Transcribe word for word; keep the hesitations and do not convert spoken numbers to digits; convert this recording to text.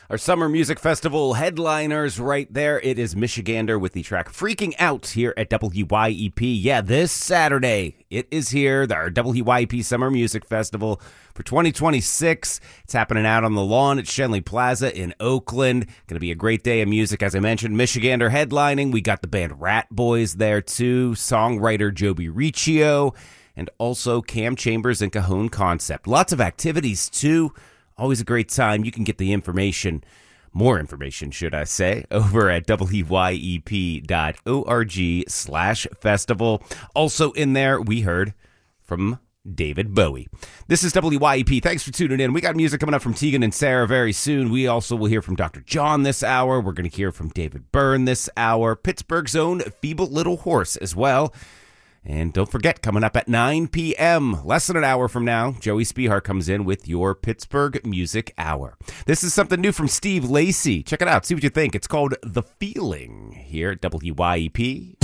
Our Summer Music Festival headliners right there. It is Michigander with the track Freaking Out here at W Y E P. Yeah, this Saturday, it is here, our W Y E P Summer Music Festival for twenty twenty-six. It's happening out on the lawn at Shenley Plaza in Oakland. Going to be a great day of music. As I mentioned, Michigander headlining. We got the band Rat Boys there too, songwriter Joby Riccio, and also Cam Chambers and Cajon Concept. Lots of activities too. Always a great time. You can get the information, more information, should I say, over at W Y E P dot org slash festival. Also in there, we heard from David Bowie. This is W Y E P. Thanks for tuning in. We got music coming up from Tegan and Sarah very soon. We also will hear from Doctor John this hour. We're going to hear from David Byrne this hour. Pittsburgh's own Feeble Little Horse as well. And don't forget, coming up at nine p.m., less than an hour from now, Joey Spihar comes in with your Pittsburgh Music Hour. This is something new from Steve Lacy. Check it out. See what you think. It's called The Feeling here at W Y E P.